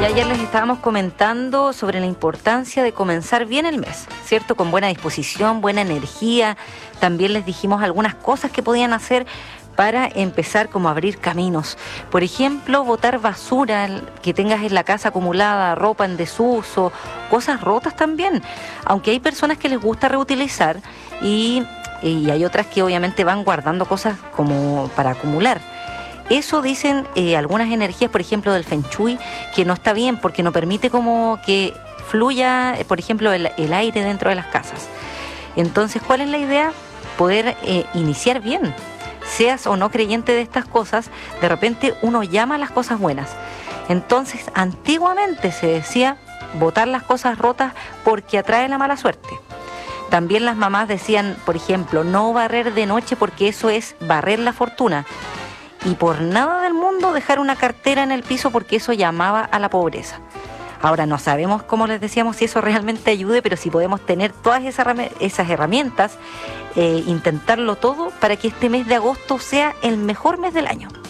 Y ayer les estábamos comentando sobre la importancia de comenzar bien el mes, ¿cierto? Con buena disposición, buena energía. También les dijimos algunas cosas que podían hacer para empezar como a abrir caminos. Por ejemplo, botar basura que tengas en la casa acumulada, ropa en desuso, cosas rotas también. Aunque hay personas que les gusta reutilizar y hay otras que obviamente van guardando cosas como para acumular. Eso dicen algunas energías, por ejemplo, del Feng Shui, que no está bien porque no permite como que fluya, por ejemplo, el aire dentro de las casas. Entonces, ¿cuál es la idea? Poder iniciar bien. Seas o no creyente de estas cosas, de repente uno llama a las cosas buenas. Entonces, antiguamente se decía botar las cosas rotas porque atrae la mala suerte. También las mamás decían, por ejemplo, no barrer de noche porque eso es barrer la fortuna. Y por nada del mundo dejar una cartera en el piso porque eso llamaba a la pobreza. Ahora no sabemos, como les decíamos, si eso realmente ayude, pero si podemos tener todas esas herramientas, intentarlo todo para que este mes de agosto sea el mejor mes del año.